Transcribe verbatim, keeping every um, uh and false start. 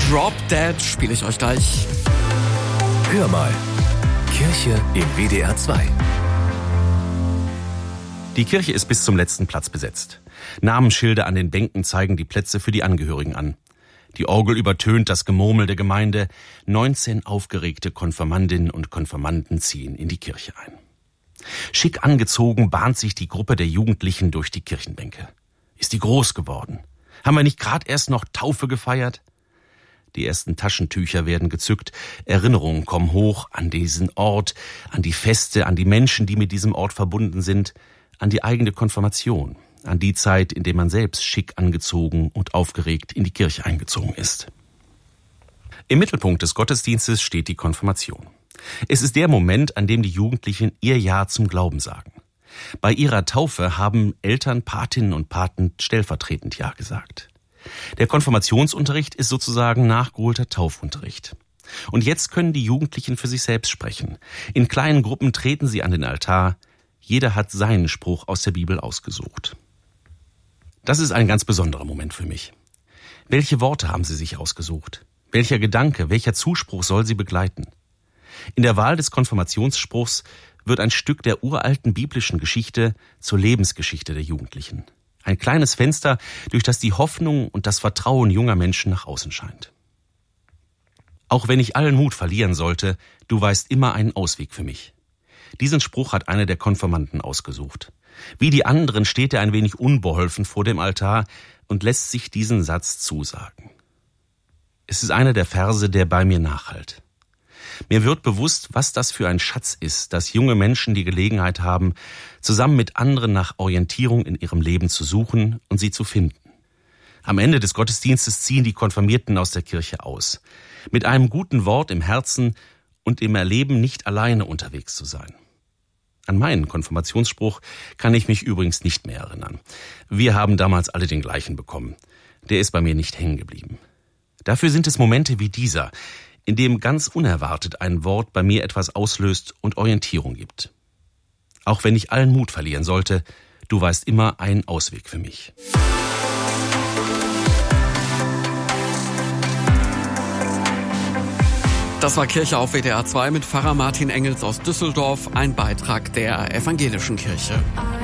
Drop Dead spiele ich euch gleich. Hör mal. Kirche im W D R zwei. Die Kirche ist bis zum letzten Platz besetzt. Namensschilder an den Bänken zeigen die Plätze für die Angehörigen an. Die Orgel übertönt das Gemurmel der Gemeinde. neunzehn aufgeregte Konfirmandinnen und Konfirmanden ziehen in die Kirche ein. Schick angezogen bahnt sich die Gruppe der Jugendlichen durch die Kirchenbänke. Ist die groß geworden? Haben wir nicht gerade erst noch Taufe gefeiert? Die ersten Taschentücher werden gezückt. Erinnerungen kommen hoch an diesen Ort, an die Feste, an die Menschen, die mit diesem Ort verbunden sind, an die eigene Konfirmation, an die Zeit, in der man selbst schick angezogen und aufgeregt in die Kirche eingezogen ist. Im Mittelpunkt des Gottesdienstes steht die Konfirmation. Es ist der Moment, an dem die Jugendlichen ihr Ja zum Glauben sagen. Bei ihrer Taufe haben Eltern, Patinnen und Paten stellvertretend Ja gesagt. Der Konfirmationsunterricht ist sozusagen nachgeholter Taufunterricht. Und jetzt können die Jugendlichen für sich selbst sprechen. In kleinen Gruppen treten sie an den Altar. Jeder hat seinen Spruch aus der Bibel ausgesucht. Das ist ein ganz besonderer Moment für mich. Welche Worte haben sie sich ausgesucht? Welcher Gedanke, welcher Zuspruch soll sie begleiten? In der Wahl des Konfirmationsspruchs wird ein Stück der uralten biblischen Geschichte zur Lebensgeschichte der Jugendlichen. Ein kleines Fenster, durch das die Hoffnung und das Vertrauen junger Menschen nach außen scheint. Auch wenn ich allen Mut verlieren sollte, du weißt immer einen Ausweg für mich. Diesen Spruch hat einer der Konfirmanden ausgesucht. Wie die anderen steht er ein wenig unbeholfen vor dem Altar und lässt sich diesen Satz zusagen. Es ist einer der Verse, der bei mir nachhallt. Mir wird bewusst, was das für ein Schatz ist, dass junge Menschen die Gelegenheit haben, zusammen mit anderen nach Orientierung in ihrem Leben zu suchen und sie zu finden. Am Ende des Gottesdienstes ziehen die Konfirmierten aus der Kirche aus, mit einem guten Wort im Herzen und im Erleben, nicht alleine unterwegs zu sein. An meinen Konfirmationsspruch kann ich mich übrigens nicht mehr erinnern. Wir haben damals alle den gleichen bekommen. Der ist bei mir nicht hängen geblieben. Dafür sind es Momente wie dieser, in dem ganz unerwartet ein Wort bei mir etwas auslöst und Orientierung gibt. Auch wenn ich allen Mut verlieren sollte, du weißt immer einen Ausweg für mich. Das war Kirche auf W D R zwei mit Pfarrer Martin Engels aus Düsseldorf, ein Beitrag der Evangelischen Kirche.